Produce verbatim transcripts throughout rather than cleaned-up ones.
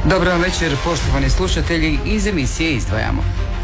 Dobro vam večer, poštovani slušatelji, iz emisije Izdvajamo.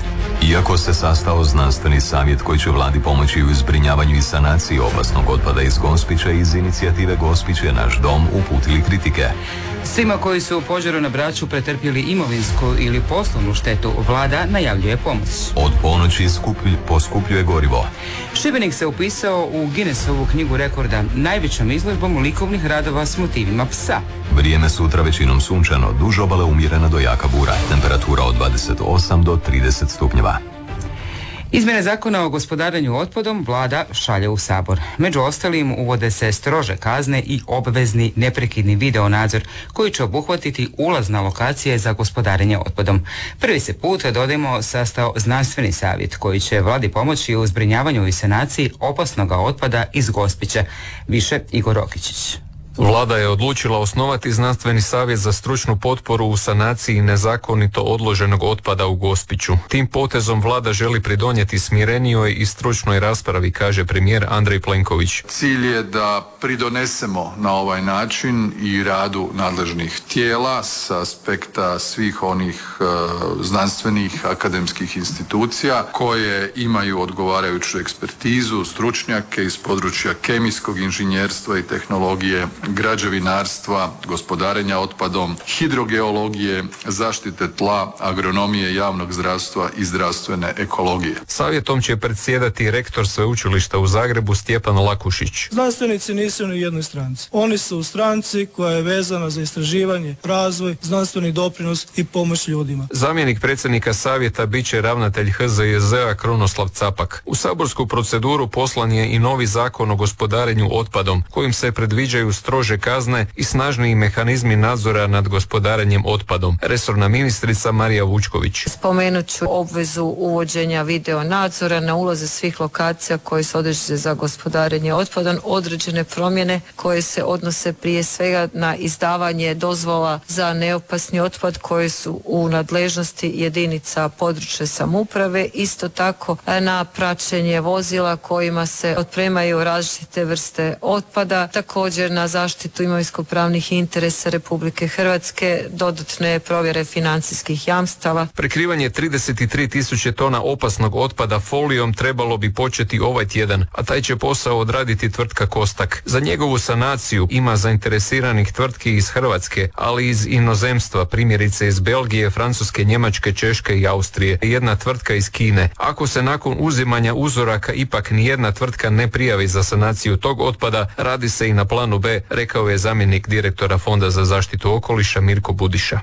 Iako se sastao znanstveni savjet koji će vladi pomoći u zbrinjavanju i sanaciji opasnog otpada iz Gospića, iz inicijative Gospić je naš dom uputili kritike. Svima koji su u požaru na Braču pretrpjeli imovinsku ili poslovnu štetu, vlada najavljuje pomoć. Od ponoći skuplj, poskupljuje gorivo. Šibenik se upisao u Guinnessovu knjigu rekorda najvećom izložbom likovnih radova s motivima psa. Vrijeme sutra većinom sunčano, duž obale umjerena do jaka bura, temperatura od dvadeset osam do trideset stupnjeva. Izmjene zakona o gospodarenju otpadom vlada šalje u Sabor. Među ostalim uvode se strože kazne i obvezni neprekidni video nadzor koji će obuhvatiti ulaz na lokacije za gospodarenje otpadom. Prvi se put, dodajmo, sastao znanstveni savjet koji će vladi pomoći u zbrinjavanju i sanaciji opasnog otpada iz Gospića. Više Igor Rokičić. Vlada je odlučila osnovati znanstveni savjet za stručnu potporu u sanaciji nezakonito odloženog otpada u Gospiću. Tim potezom vlada želi pridonijeti smirenijoj i stručnoj raspravi, kaže premijer Andrej Plenković. Cilj je da pridonesemo na ovaj način i radu nadležnih tijela s aspekta svih onih e, znanstvenih akademskih institucija koje imaju odgovarajuću ekspertizu, stručnjake iz područja kemijskog inženjerstva i tehnologije, građevinarstva, gospodarenja otpadom, hidrogeologije, zaštite tla, agronomije, javnog zdravstva i zdravstvene ekologije. Savjetom će predsjedati rektor sveučilišta u Zagrebu Stjepan Lakušić. Znanstvenici nisu ni u jednoj stranci. Oni su u stranci koja je vezana za istraživanje, razvoj, znanstveni doprinos i pomoć ljudima. Zamjenik predsjednika savjeta bit će ravnatelj H Z J Z-a Krunoslav Capak. U saborsku proceduru poslan je i novi zakon o gospodarenju otpadom, kojim se predviđaju strože kazne i snažniji mehanizmi nadzora nad gospodarenjem otpadom. Resorna ministrica Marija Vučković. Spomenut ću obvezu uvođenja video nadzora na ulaze svih lokacija koje se određene za gospodarenje otpadom, određene promjene koje se odnose prije svega na izdavanje dozvola za neopasni otpad koje su u nadležnosti jedinica područne samouprave, isto tako na praćenje vozila kojima se otpremaju različite vrste otpada, također na zaštitu imovinsko-pravnih interesa Republike Hrvatske, dodatne provjere financijskih jamstava. Prekrivanje trideset tri tisuće tona opasnog otpada folijom trebalo bi početi ovaj tjedan, a taj će posao odraditi tvrtka Kostak. Za njegovu sanaciju ima zainteresiranih tvrtki iz Hrvatske, ali iz inozemstva, primjerice iz Belgije, Francuske, Njemačke, Češke i Austrije. Jedna tvrtka iz Kine. Ako se nakon uzimanja uzoraka ipak nijedna tvrtka ne prijavi za sanaciju tog otpada, radi se i na planu B, rekao je zamjenik direktora Fonda za zaštitu okoliša Mirko Budiša.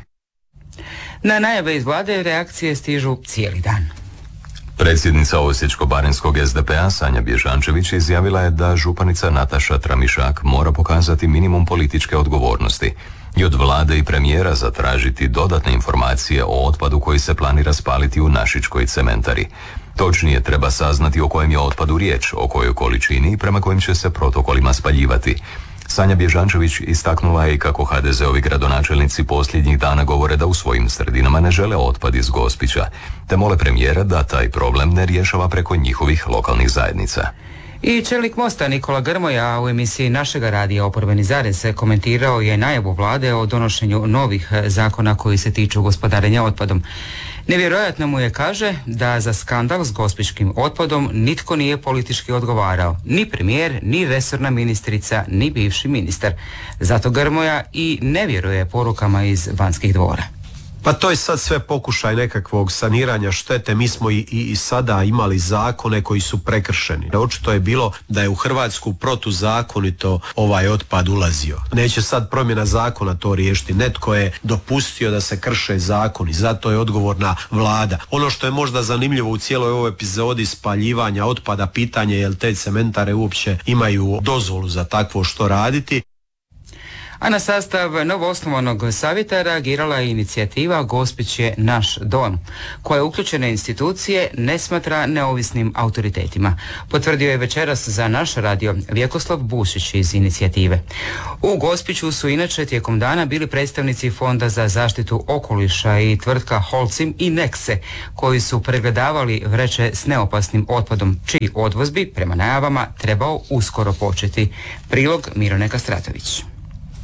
Na najave iz vlade reakcije stižu cijeli dan. Predsjednica Osječko-baranjskog S D P-a Sanja Bježančević izjavila je da županica Nataša Tramišak mora pokazati minimum političke odgovornosti i od vlade i premijera zatražiti dodatne informacije o otpadu koji se planira spaliti u Našičkoj cementari. Točnije treba saznati o kojem je otpadu riječ, o kojoj količini i prema kojim će se protokolima spaljivati. Sanja Bježančević istaknula je i kako ha de ze-ovi gradonačelnici posljednjih dana govore da u svojim sredinama ne žele otpad iz Gospića, te mole premijera da taj problem ne rješava preko njihovih lokalnih zajednica. I čelnik Mosta Nikola Grmoja u emisiji našega radija Oporbeni zarez komentirao je najavu vlade o donošenju novih zakona koji se tiču gospodarenja otpadom. Nevjerojatno mu je, kaže, da za skandal s gospićkim otpadom nitko nije politički odgovarao. Ni premijer, ni resorna ministrica, ni bivši ministar. Zato Grmoja i ne vjeruje porukama iz Banskih dvora. Pa to je sad sve pokušaj nekakvog saniranja štete. Mi smo i, i, i sada imali zakone koji su prekršeni. Očito je bilo da je u Hrvatsku protuzakonito ovaj otpad ulazio. Neće sad promjena zakona to riješiti. Netko je dopustio da se krše zakoni, zato je odgovorna vlada. Ono što je možda zanimljivo u cijeloj ovoj epizodi spaljivanja otpada, pitanje je jel te cementare uopće imaju dozvolu za takvo što raditi. A na sastav novoosnovanog savjeta reagirala je inicijativa Gospić je naš dom, koja uključene institucije ne smatra neovisnim autoritetima. Potvrdio je večeras za naš radio Vjekoslav Bušić iz inicijative. U Gospiću su inače tijekom dana bili predstavnici Fonda za zaštitu okoliša i tvrtka Holcim i Nexe, koji su pregledavali vreće s neopasnim otpadom, čiji odvoz bi, prema najavama, trebao uskoro početi. Prilog Mirone Kastratović.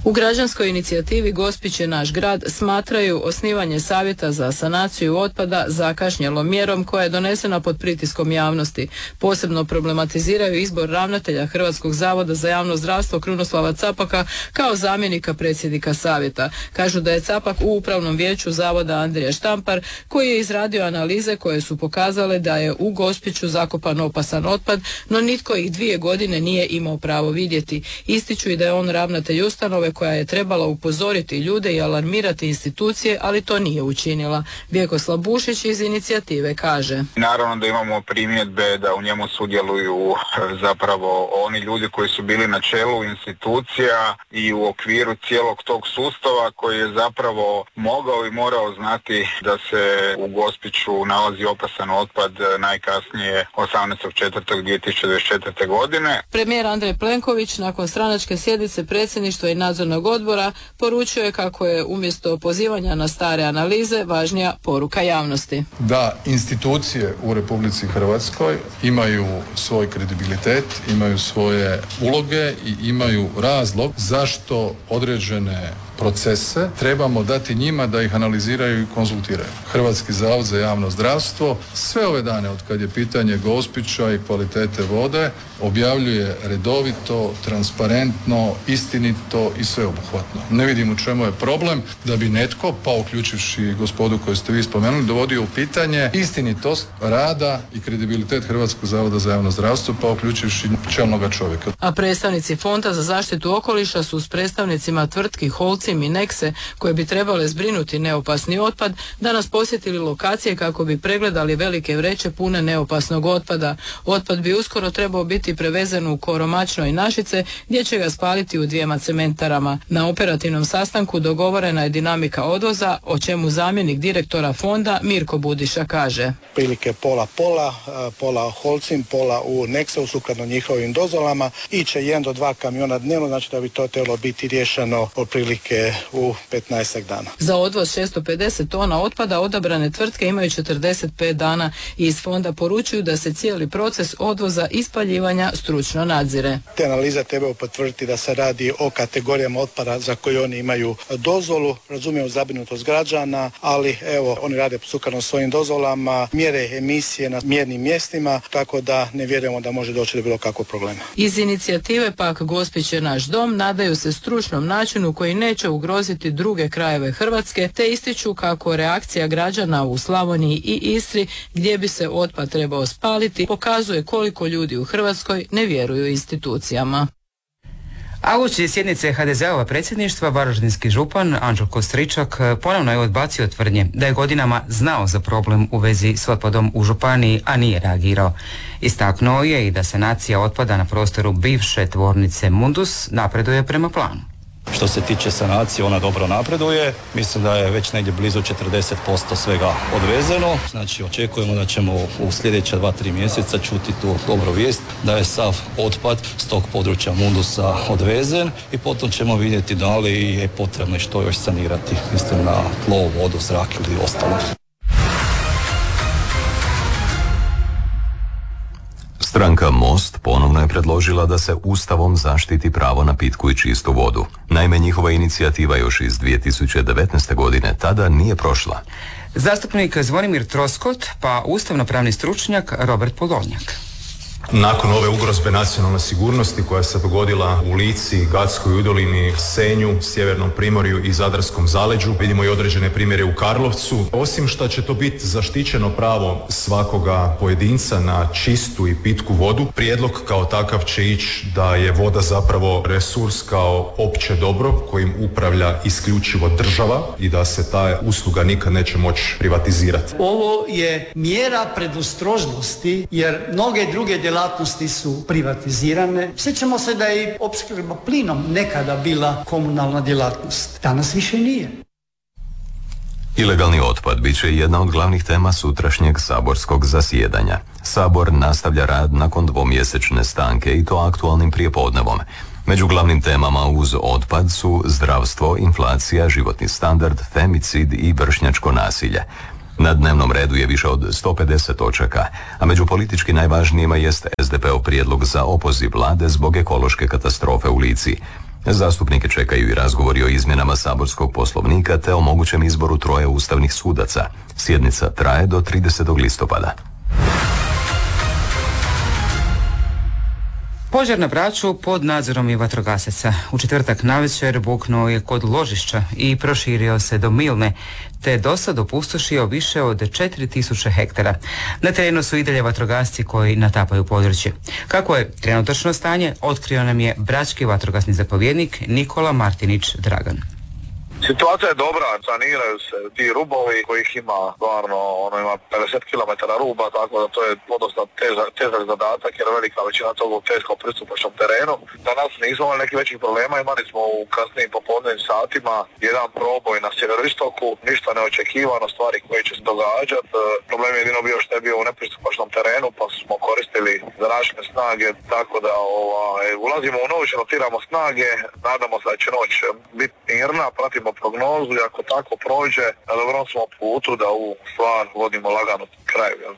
U građanskoj inicijativi Gospić je naš grad smatraju osnivanje savjeta za sanaciju otpada zakašnjelom mjerom koja je donesena pod pritiskom javnosti. Posebno problematiziraju izbor ravnatelja Hrvatskog zavoda za javno zdravstvo Krunoslava Capaka kao zamjenika predsjednika savjeta. Kažu da je Capak u upravnom vijeću zavoda Andrija Štampar koji je izradio analize koje su pokazale da je u Gospiću zakopan opasan otpad, no nitko ih dvije godine nije imao pravo vidjeti. Ističu i da je on ravnatelj ustanove koja je trebala upozoriti ljude i alarmirati institucije, ali to nije učinila. Vjekoslav Bušić iz inicijative kaže: Naravno da imamo primjedbe da u njemu sudjeluju zapravo oni ljudi koji su bili na čelu institucija i u okviru cijelog tog sustava koji je zapravo mogao i morao znati da se u Gospiću nalazi opasan otpad najkasnije osamnaestog četvrtog dvije tisuće dvadeset četvrte. godine. Premijer Andrej Plenković nakon stranačke sjednice predsjedništva i nadzornog odbora poručio je kako je umjesto pozivanja na stare analize važnija poruka javnosti. Da institucije u Republici Hrvatskoj imaju svoj kredibilitet, imaju svoje uloge i imaju razlog zašto određene procese trebamo dati njima da ih analiziraju i konzultiraju. Hrvatski zavod za javno zdravstvo sve ove dane od kad je pitanje Gospića i kvalitete vode objavljuje redovito, transparentno, istinito i sveobuhvatno. Ne vidim u čemu je problem da bi netko, pa uključivši gospodu koju ste vi spomenuli, dovodio u pitanje istinitost rada i kredibilitet Hrvatskog zavoda za javno zdravstvo, pa uključivši čelnoga čovjeka. A predstavnici Fonda za zaštitu okoliša su s predstavnicima tvrtki Holcim i Nexe, koje bi trebale zbrinuti neopasni otpad, danas posjetili lokacije kako bi pregledali velike vreće pune neopasnog otpada. Otpad bi uskoro trebao biti prevezen u Koromačno i Našice, gdje će ga spaliti u dvijema cementarama. Na operativnom sastanku dogovorena je dinamika odvoza, o čemu zamjenik direktora fonda Mirko Budiša kaže: Prilike pola pola, pola Holcim, pola u Nexeu sukladno njihovim dozvolama, iće jedan do dva kamiona dnevno, znači da bi to trebalo biti riješeno otprilike u petnaestak dana. Za odvoz šesto pedeset tona otpada odabrane tvrtke imaju četrdeset pet dana i iz fonda poručuju da se cijeli proces odvoza i spaljivanja stručno nadzire. Te analize trebaju potvrditi da se radi o kategorijama otpada za koje oni imaju dozvolu. Razumijemo zabrinutost građana, ali evo, oni rade sukladno svojim dozvolama, mjere emisije na mjernim mjestima, tako da ne vjerujemo da može doći do bilo kakvog problema. Iz inicijative pak Gospić je naš dom nadaju se stručnom načinu koji neće ugroziti druge krajeve Hrvatske, te ističu kako reakcija građana u Slavoniji i Istri, gdje bi se otpad trebao spaliti, pokazuje koliko ljudi u Hrvatskoj ne vjeruju institucijama. A uoči sjednice ha de ze-ova predsjedništva varaždinski župan Anđelko Stričak ponovno je odbacio tvrdnje da je godinama znao za problem u vezi s otpadom u županiji, a nije reagirao. Istaknuo je i da sanacija otpada na prostoru bivše tvornice Mundus napreduje prema planu. Što se tiče sanacije, ona dobro napreduje. Mislim da je već negdje blizu četrdeset posto svega odvezeno. Znači očekujemo da ćemo u sljedeća dva, tri mjeseca čuti tu dobru vijest da je sav otpad s tog područja Mundusa odvezen i potom ćemo vidjeti da li je potrebno što još sanirati. Mislim na tlo, vodu, zrak ili ostalo. Stranka Most ponovno je predložila da se Ustavom zaštiti pravo na pitku i čistu vodu. Naime, njihova inicijativa još iz dvije tisuće devetnaeste. godine tada nije prošla. Zastupnik Zvonimir Troskot, pa ustavno-pravni stručnjak Robert Polonjak. Nakon ove ugrozbe nacionalne sigurnosti koja se dogodila u Lici, Gatskoj udolini, Senju, Sjevernom primorju i Zadarskom zaleđu, vidimo i određene primjere u Karlovcu. Osim što će to biti zaštićeno pravo svakoga pojedinca na čistu i pitku vodu, prijedlog kao takav će ići da je voda zapravo resurs kao opće dobro kojim upravlja isključivo država i da se ta usluga nikad neće moći privatizirati. Ovo je mjera predostrožnosti jer mnoge druge djelatnosti djelatnosti su privatizirane. Sjećamo se da je i opskrba plinom nekada bila komunalna djelatnost. Danas više nije. Ilegalni otpad bit će jedna od glavnih tema sutrašnjeg saborskog zasjedanja. Sabor nastavlja rad nakon dvomjesečne stanke i to aktualnim prijepodnevom. Među glavnim temama uz otpad su zdravstvo, inflacija, životni standard, femicid i vršnjačko nasilje. Na dnevnom redu je više od sto pedeset točaka, a među politički najvažnijima jest es de pe ov prijedlog za opoziv vlade zbog ekološke katastrofe u Lici. Zastupnike čekaju i razgovori o izmjenama saborskog poslovnika te o mogućem izboru troje ustavnih sudaca. Sjednica traje do tridesetog listopada. Požar na Braču pod nadzorom je vatrogasaca. U četvrtak navečer buknuo je kod ložišća i proširio se do Milne, te do sad opustošio više od četiri tisuće hektara. Na terenu su i dalje vatrogasci koji natapaju područje. Kako je trenutačno stanje, otkrio nam je brački vatrogasni zapovjednik Nikola Martinić Dragan. Situacija je dobra, saniraju se ti rubovi kojih ima stvarno, ono ima pedeset kilometara ruba, tako da to je podosta težak, težak zadatak jer velika većina toga u teškom pristupačnom terenu. Danas nismo imali nekih većih problema, imali smo u kasnijim popodnevnim satima jedan proboj na sjeveroistoku, ništa neočekivano, stvari koje će se događati. Problem je jedino bio što je bio u nepristupačnom terenu pa smo koristili zračne snage, tako da ovaj, ulazimo u noć, rotiramo snage, nadamo se da će noć biti mirna, pratimo prognozu i ako tako prođe, na dobrom smo putu da ovu stvar vodimo lagano kraju. Jel?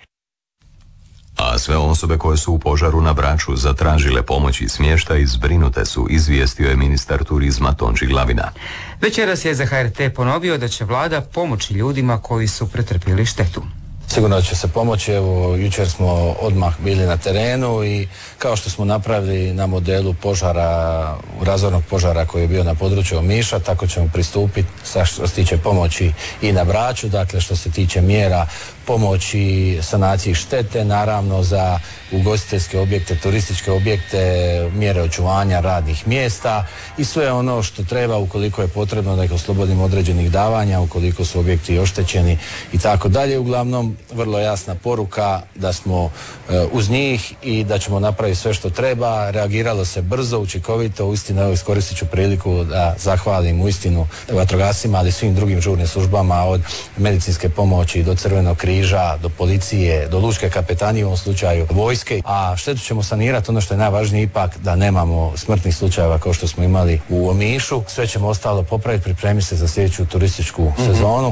A sve osobe koje su u požaru na Braču zatražile pomoć i smještaj zbrinute su, izvijestio je ministar turizma Tonči Glavina. Večeras je za H R T ponovio da će vlada pomoći ljudima koji su pretrpjeli štetu. Sigurno će se pomoći, evo jučer smo odmah bili na terenu i kao što smo napravili na modelu požara, razornog požara koji je bio na području Omiša, tako ćemo pristupiti sa što se tiče pomoći i na Braču, dakle što se tiče mjera pomoći sanaciji štete, naravno za ugostiteljske objekte, turističke objekte, mjere očuvanja radnih mjesta i sve ono što treba ukoliko je potrebno da ih oslobodimo određenih davanja, ukoliko su objekti oštećeni i tako dalje. Uglavnom, vrlo jasna poruka da smo uh, uz njih i da ćemo napraviti sve što treba. Reagiralo se brzo, učinkovito, uistinu evo iskoristit ću priliku da zahvalim uistinu vatrogascima, ali svim drugim žurnim službama od medicinske pomoći do Crvenog križa, do policije, do lučke kapetanije u ovom slučaju vojske, a štetu ćemo sanirati, ono što je najvažnije ipak da nemamo smrtnih slučajeva kao što smo imali u Omišu. Sve ćemo ostalo popraviti, pripremiti se za sljedeću turističku mm-hmm. sezonu.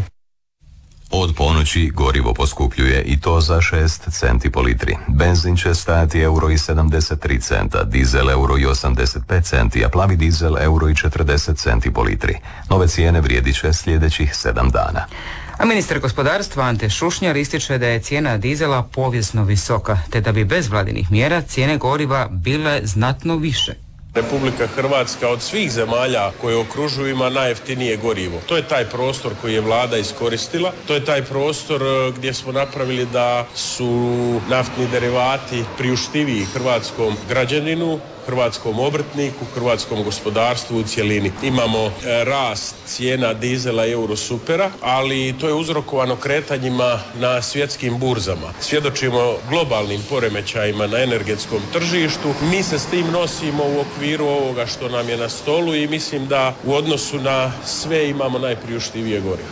Od ponoći gorivo poskupljuje i to za šest centi po litri. Benzin će stajati euro i sedamdeset tri centa, dizel euro i osamdeset pet centi, a plavi dizel euro i četrdeset centi po litri. Nove cijene vrijedit će sljedećih sedam dana. A ministar gospodarstva Ante Šušnjar ističe da je cijena dizela povijesno visoka, te da bi bez vladinih mjera cijene goriva bile znatno više. Republika Hrvatska od svih zemalja koje okružuju ima najjeftinije gorivo. To je taj prostor koji je vlada iskoristila, to je taj prostor gdje smo napravili da su naftni derivati priuštiviji hrvatskom građaninu, hrvatskom obrtniku, hrvatskom gospodarstvu u cjelini. Imamo rast cijena dizela i eurosupera, ali to je uzrokovano kretanjima na svjetskim burzama. Svjedočimo globalnim poremećajima na energetskom tržištu. Mi se s tim nosimo u okviru ovoga što nam je na stolu i mislim da u odnosu na sve imamo najpriuštivije gorivo.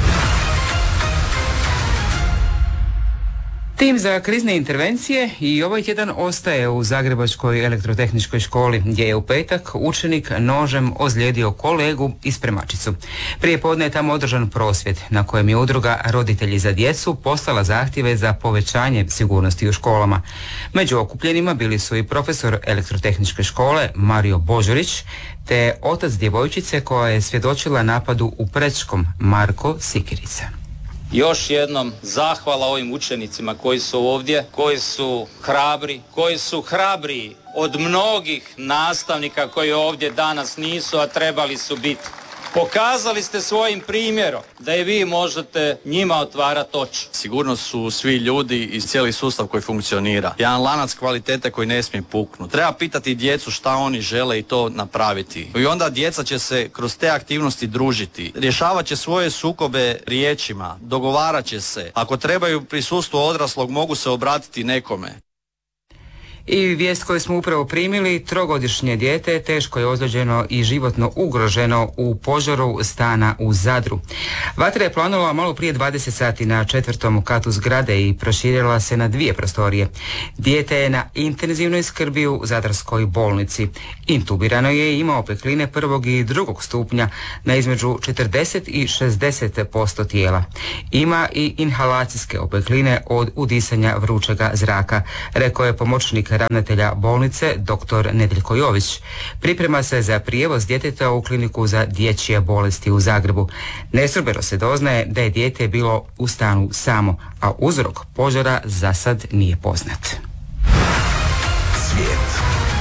Tim za krizne intervencije i ovaj tjedan ostaje u Zagrebačkoj elektrotehničkoj školi, gdje je u petak učenik nožem ozlijedio kolegu i spremačicu. Prije podne je tamo održan prosvjed na kojem je udruga Roditelji za djecu poslala zahtjeve za povećanje sigurnosti u školama. Među okupljenima bili su i profesor elektrotehničke škole Mario Božurić, te otac djevojčice koja je svjedočila napadu u Prečkom, Marko Sikirica. Još jednom zahvala ovim učenicima koji su ovdje, koji su hrabri, koji su hrabriji od mnogih nastavnika koji ovdje danas nisu, a trebali su biti. Pokazali ste svojim primjerom da i vi možete njima otvarati oči. Sigurnost su svi ljudi i cijeli sustav koji funkcionira. Jedan lanac kvalitete koji ne smije puknuti. Treba pitati djecu šta oni žele i to napraviti. I onda djeca će se kroz te aktivnosti družiti. Rješavat će svoje sukobe riječima, dogovarat će se. Ako trebaju prisustvo odraslog, mogu se obratiti nekome. I vijest koju smo upravo primili, trogodišnje dijete teško je ozlijeđeno i životno ugroženo u požaru stana u Zadru. Vatra je planula malo prije dvadeset sati na četvrtom katu zgrade i proširila se na dvije prostorije. Dijete je na intenzivnoj skrbi u Zadarskoj bolnici. Intubirano je i imao opekline prvog i drugog stupnja na između četrdeset i šezdeset posto tijela. Ima i inhalacijske opekline od udisanja vrućega zraka, rekao je pomoćnik ravnatelja bolnice dr. Nedeljko Jović. Priprema se za prijevoz djeteta u kliniku za dječje bolesti u Zagrebu. Neslužbeno se doznaje da je dijete bilo u stanu samo, a uzrok požara za sad nije poznat. Svijet.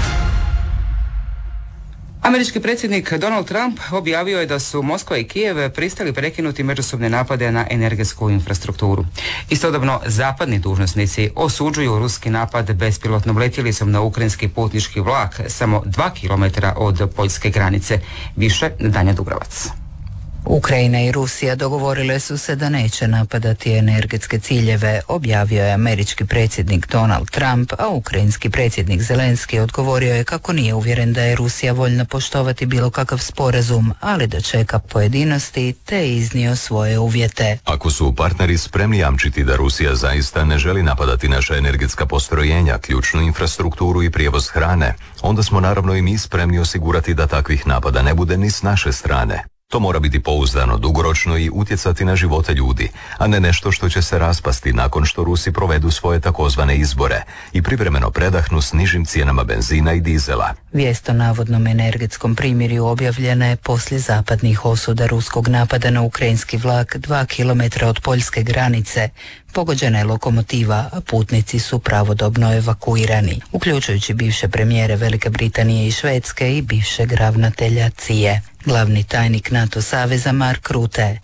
Američki predsjednik Donald Trump objavio je da su Moskva i Kijev pristali prekinuti međusobne napade na energetsku infrastrukturu. Istodobno, zapadni dužnosnici osuđuju ruski napad bespilotnom letjelicom na ukrajinski putnički vlak samo dva kilometra od poljske granice. Više Danja Dubrovac. Ukrajina i Rusija dogovorile su se da neće napadati energetske ciljeve, objavio je američki predsjednik Donald Trump, a ukrajinski predsjednik Zelenski odgovorio je kako nije uvjeren da je Rusija voljna poštovati bilo kakav sporazum, ali da čeka pojedinosti, te iznio svoje uvjete. Ako su partneri spremni jamčiti da Rusija zaista ne želi napadati naša energetska postrojenja, ključnu infrastrukturu i prijevoz hrane, onda smo naravno i mi spremni osigurati da takvih napada ne bude ni s naše strane. To mora biti pouzdano, dugoročno i utjecati na živote ljudi, a ne nešto što će se raspasti nakon što Rusi provedu svoje takozvane izbore i privremeno predahnu s nižim cijenama benzina i dizela. Vijest o navodnom energetskom primirju objavljena je poslije zapadnih osuda ruskog napada na ukrajinski vlak dva kilometra od poljske granice. Pogođena je lokomotiva, a putnici su pravodobno evakuirani, uključujući bivše premijere Velike Britanije i Švedske i bivšeg ravnatelja C I E. Glavni tajnik NATO saveza Mark Rutte.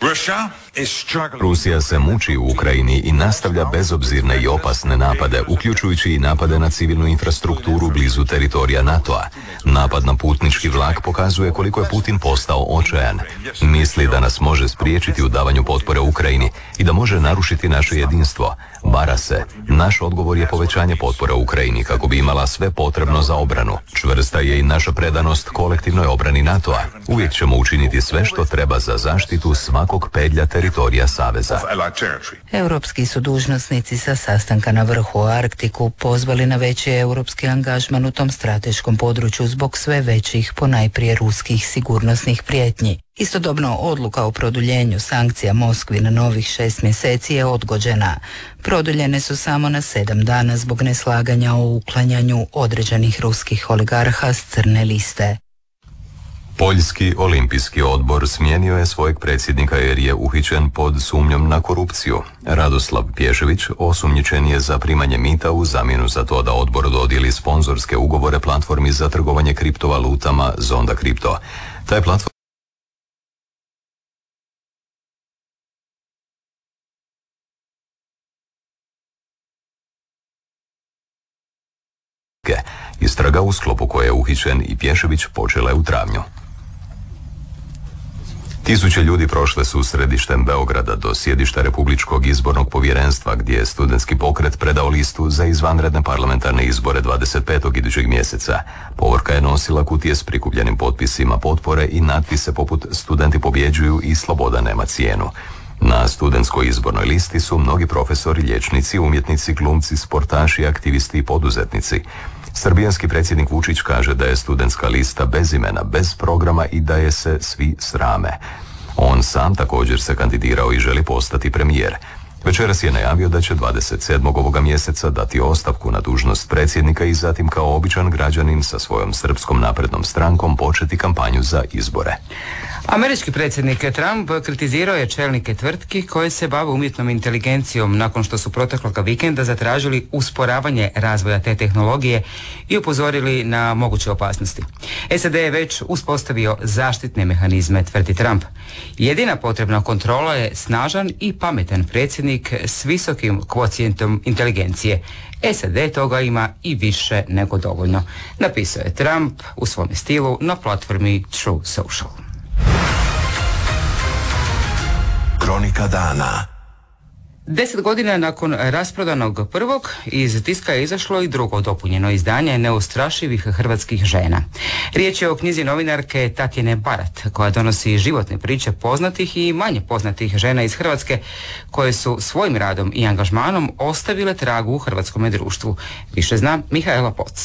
Rusija se muči u Ukrajini i nastavlja bezobzirne i opasne napade, uključujući i napade na civilnu infrastrukturu blizu teritorija NATO-a. Napad na putnički vlak pokazuje koliko je Putin postao očajan. Misli da nas može spriječiti u davanju potpore Ukrajini i da može narušiti naše jedinstvo. Vara se. Naš odgovor je povećanje potpore Ukrajini kako bi imala sve potrebno za obranu. Čvrsta je i naša predanost kolektivnoj obrani NATO-a. Uvijek ćemo učiniti sve što treba za zaštitu svakog pedlja teritorija Saveza. Europski su dužnosnici sa sastanka na vrhu u Arktiku pozvali na veći europski angažman u tom strateškom području zbog sve većih, ponajprije ruskih sigurnosnih prijetnji. Istodobno, odluka o produljenju sankcija Moskvi na novih šest mjeseci je odgođena. Produljene su samo na sedam dana zbog neslaganja o uklanjanju određenih ruskih oligarha s crne liste. Poljski olimpijski odbor smijenio je svojeg predsjednika jer je uhićen pod sumnjom na korupciju. Radoslav Pješević osumnjičen je za primanje mita u zamjenu za to da odbor dodijeli sponzorske ugovore platformi za trgovanje kriptovalutama Zonda Kripto. Taj platform istraga u sklopu koje je uhićen i Pješević počela je u travnju. Tisuće ljudi prošle su središtem Beograda do sjedišta Republičkog izbornog povjerenstva gdje je studentski pokret predao listu za izvanredne parlamentarne izbore dvadeset petog idućeg mjeseca. Povorka je nosila kutije s prikupljenim potpisima potpore i natpise poput "Studenti pobjeđuju" i "Sloboda nema cijenu". Na studentskoj izbornoj listi su mnogi profesori, liječnici, umjetnici, glumci, sportaši, aktivisti i poduzetnici. Srbijanski predsjednik Vučić kaže da je studentska lista bez imena, bez programa i da je se svi srame. On sam također se kandidirao i želi postati premijer. Večeras je najavio da će dvadeset sedmog ovoga mjeseca dati ostavku na dužnost predsjednika i zatim kao običan građanin sa svojom Srpskom naprednom strankom početi kampanju za izbore. Američki predsjednik Trump kritizirao je čelnike tvrtki koje se bave umjetnom inteligencijom nakon što su protekloga vikenda zatražili usporavanje razvoja te tehnologije i upozorili na moguće opasnosti. S A D je već uspostavio zaštitne mehanizme, tvrdi Trump. Jedina potrebna kontrola je snažan i pametan predsjednik s visokim kvocijentom inteligencije. S A D toga ima i više nego dovoljno, napisao je Trump u svom stilu na platformi True Social. Kronika dana. Deset godina nakon rasprodanog prvog, iz tiska je izašlo i drugo dopunjeno izdanje neustrašivih hrvatskih žena. Riječ je o knjizi novinarke Tatjane Barat, koja donosi životne priče poznatih i manje poznatih žena iz Hrvatske, koje su svojim radom i angažmanom ostavile tragu u hrvatskome društvu. Više zna Mihaela Poc.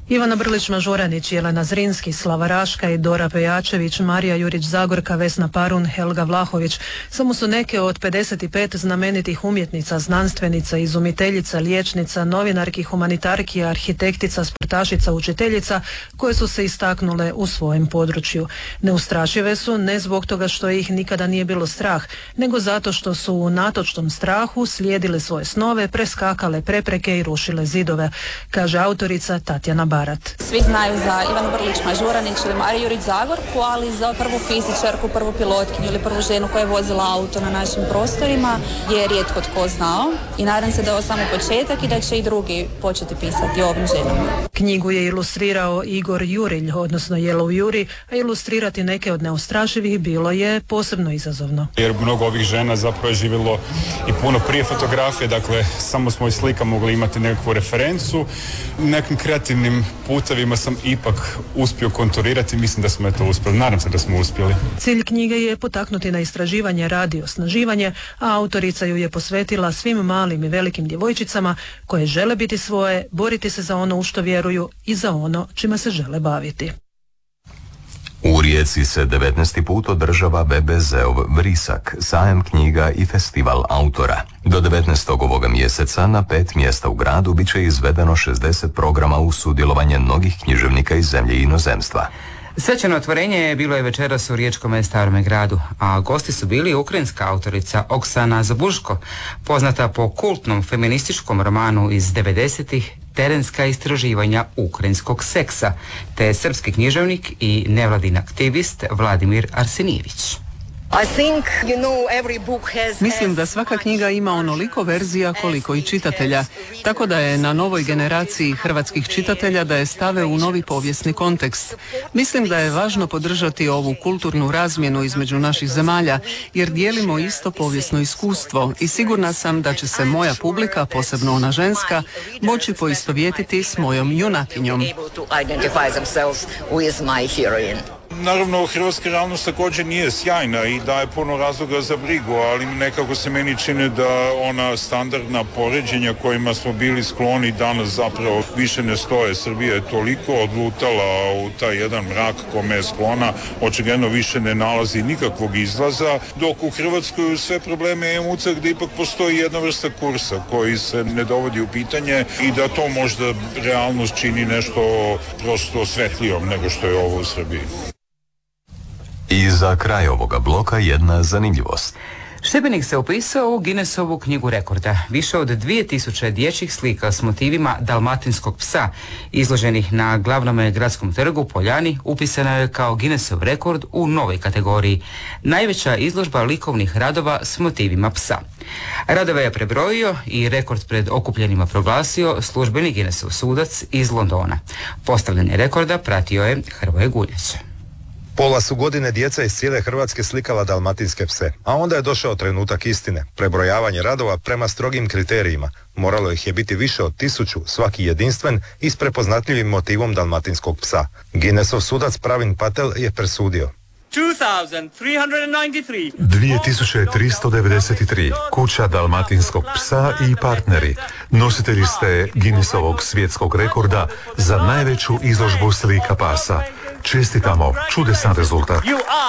Ivana Brlić-Mažuranić, Jelena Zrinski, Slava Raška i Dora Pejačević, Marija Jurić-Zagorka, Vesna Parun, Helga Vlahović samo su neke od pedeset pet znamenitih umjetnica, znanstvenica, izumiteljica, liječnica, novinarki, humanitarki, arhitektica, sportašica, učiteljica koje su se istaknule u svojem području. Neustrašive su ne zbog toga što ih nikada nije bilo strah, nego zato što su u natočnom strahu slijedile svoje snove, preskakale prepreke i rušile zidove, kaže autorica Tatjana Barat. Svi znaju za Ivanu Brlić-Mažuranić ili Mariju Jurić-Zagorku, ali za prvu fizičarku, prvu pilotkinju ili prvu ženu koja je vozila auto na našim prostorima je rijetko tko znao i nadam se da je ovo samo početak i da će i drugi početi pisati o ovim ženama. Knjigu je ilustrirao Igor Jurilj, odnosno Yellow Juri, a ilustrirati neke od neustrašivih bilo je posebno izazovno. Jer mnogo ovih žena zapravo je živjelo i puno prije fotografije, dakle samo smo iz slika mogli imati nekakvu referencu. Nekim kreativnim putevima sam ipak uspio konturirati, mislim da smo to uspjeli, nadam se da smo uspjeli. Cilj knjige je potaknuti na istraživanje, radi osnaživanje, a autorica ju je posvetila svim malim i velikim djevojčicama koje žele biti svoje, boriti se za ono u što vjeruju i za ono čime se žele baviti. U Rijeci se devetnaesti put održava B B Z-ov Vrisak, sajam knjiga i festival autora. Do devetnaestog ovoga mjeseca na pet mjesta u gradu bit će izvedeno šezdeset programa uz sudjelovanje mnogih književnika iz zemlje i inozemstva. Svečano otvorenje bilo je večeras u riječkom Starome gradu, a gosti su bili ukrajinska autorica Oksana Zabuško, poznata po kultnom feminističkom romanu iz devedesetih Terenska istraživanja ukrajinskog seksa, te srpski književnik i nevladin aktivist Vladimir Arsenijević. Mislim da svaka knjiga ima onoliko verzija koliko i čitatelja, tako da je na novoj generaciji hrvatskih čitatelja da je stave u novi povijesni kontekst. Mislim da je važno podržati ovu kulturnu razmjenu između naših zemalja, jer dijelimo isto povijesno iskustvo i sigurna sam da će se moja publika, posebno ona ženska, moći poistovjetiti s mojom junakinjom. Naravno, hrvatska realnost također nije sjajna i daje puno razloga za brigu, ali nekako se meni čini da ona standardna poređenja kojima smo bili skloni danas zapravo više ne stoje. Srbija je toliko odlutala u taj jedan mrak kome je sklona, očigledno više ne nalazi nikakvog izlaza, dok u Hrvatskoj u sve probleme je muca gdje ipak postoji jedna vrsta kursa koji se ne dovodi u pitanje i da to možda realnost čini nešto prosto svetlijom nego što je ovo u Srbiji. I za kraj ovoga bloka jedna zanimljivost. Šibenik se upisao u Guinnessovu knjigu rekorda. Više od dvije tisuće dječjih slika s motivima dalmatinskog psa izloženih na glavnom gradskom trgu Poljani upisano je kao Guinnessov rekord u novoj kategoriji. Najveća izložba likovnih radova s motivima psa. Radove je prebrojio i rekord pred okupljenima proglasio službeni Guinnessov sudac iz Londona. Postavljanje rekorda pratio je Hrvoje Guljeć. Pola su godine djeca iz cijele Hrvatske slikala dalmatinske pse, a onda je došao trenutak istine, prebrojavanje radova prema strogim kriterijima. Moralo ih je biti više od tisuću, svaki jedinstven i s prepoznatljivim motivom dalmatinskog psa. Guinnessov sudac Pravin Patel je presudio. dvije tisuće tristo devedeset tri kuća dalmatinskog psa i partneri. Nositelji ste Guinnessovog svjetskog rekorda za najveću izložbu slika pasa. Čestitamo, čudesan rezultat.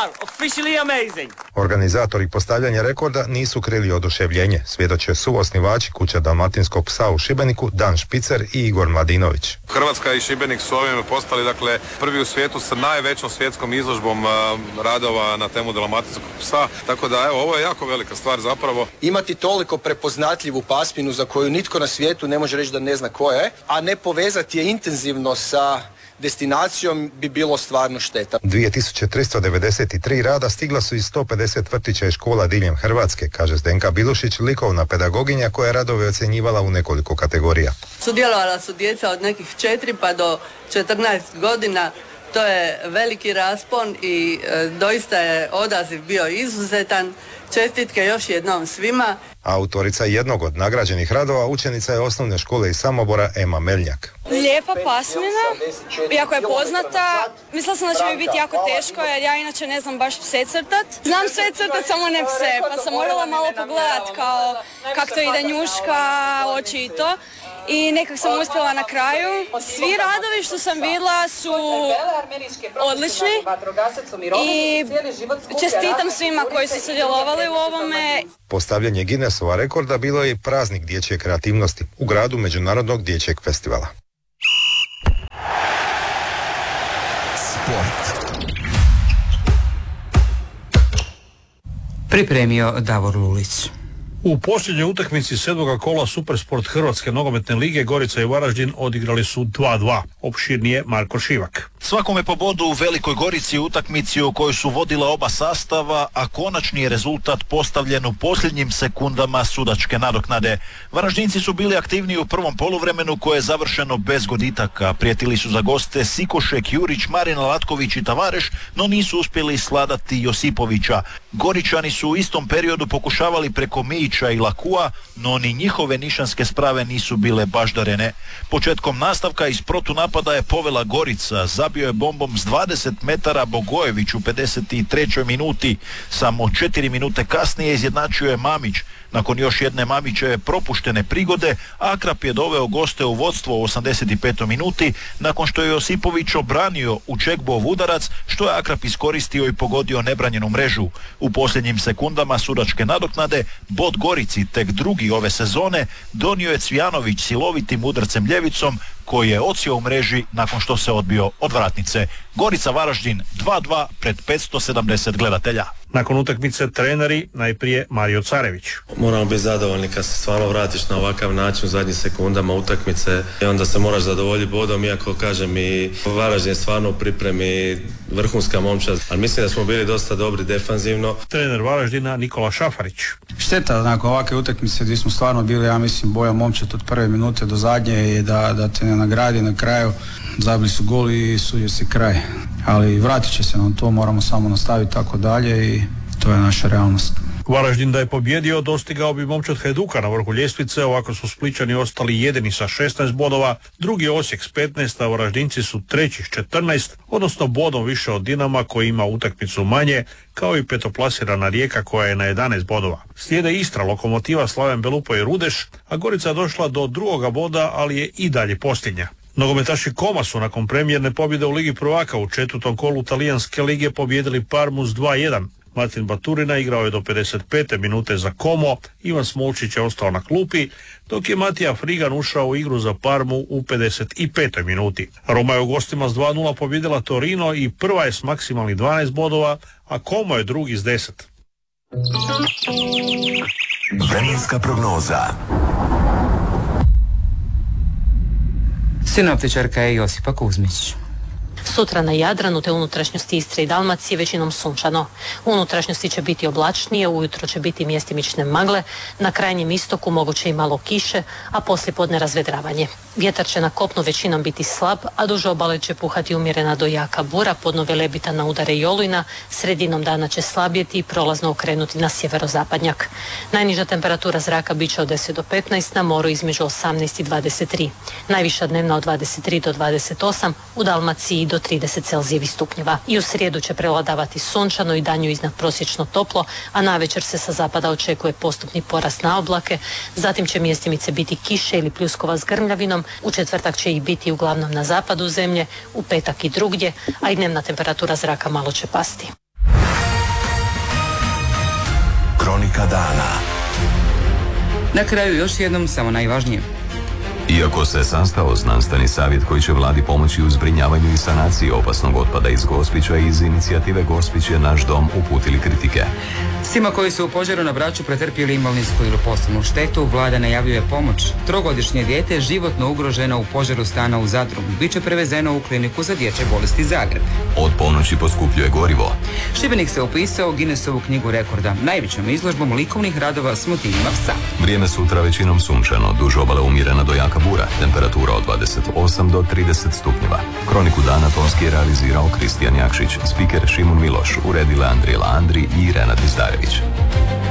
Organizatori postavljanja rekorda nisu krili oduševljenje, svjedoče suosnivači kuća dalmatinskog psa u Šibeniku Dan Špicer i Igor Mladinović. Hrvatska i Šibenik su ovime postali dakle prvi u svijetu sa najvećom svjetskom izložbom uh, radova na temu dalmatinskog psa, tako da evo ovo je jako velika stvar zapravo. Imati toliko prepoznatljivu pasminu za koju nitko na svijetu ne može reći da ne zna koja je, a ne povezati je intenzivno sa destinacijom bi bilo stvarno šteta. dvije tisuće tristo devedeset tri rada stigla su iz sto pedeset vrtića i škola diljem Hrvatske, kaže Zdenka Bilušić, likovna pedagoginja koja je radove ocjenjivala u nekoliko kategorija. Sudjelovala su djeca od nekih četiri pa do četrnaest godina. To je veliki raspon i e, doista je odaziv bio izuzetan. Čestitke još jednom svima. Autorica jednog od nagrađenih radova učenica je osnovne škole iz Samobora Ema Meljnjak. Lijepa pasmina, iako je poznata. Mislila sam da će mi biti jako teško jer ja inače ne znam baš pse crtat. Znam sve crtat, samo ne pse, pa sam morala malo pogledat kao kako to ide njuška, oči i to. i nekak sam uspjela na kraju. Svi radovi što sam vidjela su odlični i čestitam svima koji su sudjelovali u ovome. Postavljanje Guinnessova rekorda bilo je i praznik dječje kreativnosti u gradu Međunarodnog dječjeg festivala. Sport. Pripremio Davor Lulić. U posljednjoj utakmici sedmoga kola Supersport Hrvatske nogometne lige Gorica i Varaždin odigrali su dva dva. Opširnije Marko Šivak. Svakome po bodu u Velikoj Gorici utakmici u kojoj su vodila oba sastava, a konačni je rezultat postavljen u posljednjim sekundama sudačke nadoknade. Varaždinci su bili aktivniji u prvom poluvremenu koje je završeno bez goditaka. Prijetili su za goste Sikošek, Jurić, Marina Latković i Tavareš, no nisu uspjeli sladati Josipovića. Goričani su u istom periodu pokušavali preko Mijića i Lakua, no ni njihove nišanske sprave nisu bile baždarene. Početkom nastavka iz protunapada je povela Gorica, zabio je bombom s dvadeset metara Bogojević u pedeset trećoj minuti. Samo četiri minute kasnije izjednačio je Mamić. Nakon još jedne Mamićeve propuštene prigode, Akrap je doveo goste u vodstvo u osamdeset petoj minuti, nakon što je Josipović obranio u Čekbov udarac, što je Akrap iskoristio i pogodio nebranjenu mrežu. U posljednjim sekundama sudačke nadoknade, bod Gorici, tek drugi ove sezone, donio je Cvijanović silovitim udarcem ljevicom, koji je odsjeo u mreži nakon što se odbio od vratnice. Gorica Varaždin dva dva pred petsto sedamdeset gledatelja. Nakon utakmice treneri, najprije Mario Carević. Moramo biti zadovoljni kad se stvarno vratiš na ovakav način u zadnjim sekundama utakmice i onda se moraš zadovoljiti bodom, iako kažem i Varaždin je stvarno u pripremi vrhunska momčad, ali mislim da smo bili dosta dobri defanzivno. Trener Varaždina Nikola Šafarić. Šteta nakon ovakve utakmice gdje smo stvarno bili, ja mislim, boja momčad od prve minute do zadnje i da, da te ne nagradi na kraju. Zabili su gol i sudio se kraj. Ali vratit će se nam to, moramo samo nastaviti tako dalje i to je naša realnost. Varaždin da je pobjedio dostigao bi momčad Hajduka na vrhu ljestvice, ovako su Splićani ostali jedini sa šesnaest bodova, drugi Osijek s petnaest, a Varaždinci su treći s četrnaest, odnosno bodom više od Dinama koji ima utakmicu manje, kao i petoplasirana Rijeka koja je na jedanaest bodova. Slijede Istra, Lokomotiva, Slaven Belupo i Rudeš, a Gorica došla do drugoga boda, ali je i dalje posljednja. Nogometaši Koma su nakon premijerne pobjede u Ligi prvaka u četvrtom kolu talijanske lige pobjedili Parmu s dva jedan. Martin Baturina igrao je do pedeset pete minute za Como, Ivan Smolčić je ostao na klupi, dok je Matija Frigan ušao u igru za Parmu u pedeset petoj minuti. Roma je u gostima s dva nula pobjedila Torino i prva je s maksimalnih dvanaest bodova, a Como je drugi s deset. Vremenska prognoza. Sinoptičarka je Josipa Kuzmić. Sutra na Jadranu te unutrašnjosti Istre i Dalmacije većinom sunčano. U unutrašnjosti će biti oblačnije, ujutro će biti mjestimične magle, na krajnjem istoku moguće i malo kiše, a poslijepodne razvedravanje. Vjetar će na kopnu većinom biti slab, a duž obale će puhati umjerena do jaka bura, podno Velebita na udare i olujna, sredinom dana će slabjeti i prolazno okrenuti na sjeverozapadnjak. Najniža temperatura zraka bit će od deset do petnaest, na moru između osamnaest i dvadeset tri. Najviša dnevna od dvadeset tri do dvadeset osam, u Dalmaciji do trideset celzijevih stupnjeva. I u srijedu će prevladavati sunčano i danju iznad prosječno toplo, a navečer se sa zapada očekuje postupni porast na oblake, zatim će mjestimice biti kiše ili pljuskova s grmljavinom, u četvrtak će ih biti uglavnom na zapadu zemlje, u petak i drugdje, a i dnevna temperatura zraka malo će pasti. Kronika dana. Na kraju još jednom samo najvažnije. Iako se sastao znanstveni savjet koji će vladi pomoći u zbrinjavanju i sanaciji opasnog otpada iz Gospića, iz inicijative Gospić je naš dom uputili kritike. Svima koji su u požaru na Braču pretrpjeli imovinsku ili poslovnu štetu, vlada najavljuje pomoć. Trogodišnje dijete životno ugroženo u požaru stana u Zadru biće prevezeno u kliniku za dječje bolesti Zagreb. Od ponoći poskupljuje gorivo. Šibenik se upisao u Guinnessovu knjigu rekorda najvećom izložbom likovnih radova s motivima psa. Vrijeme sutra većinom sunčano, duž obale umjerena do jaka bura, temperatura od dvadeset osam do trideset stupnjeva. Kroniku dana tonski je realizirao Kristijan Jakšić, spiker Šimun Miloš, uredila Andrijela Andri i Renat Izdarević.